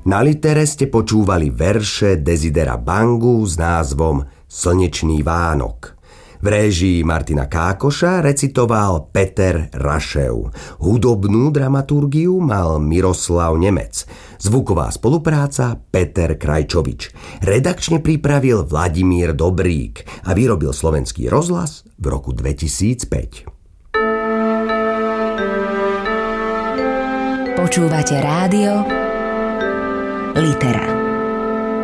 Na Litere ste počúvali verše Desidera Bangu s názvom Slnečný Vánok. V réžii Martina Kákoša recitoval Peter Rašev. Hudobnú dramaturgiu mal Miroslav Nemec. Zvuková spolupráca Peter Krajčovič. Redakčne pripravil Vladimír Dobrík a vyrobil Slovenský rozhlas v roku 2005. Počúvate rádio Litera.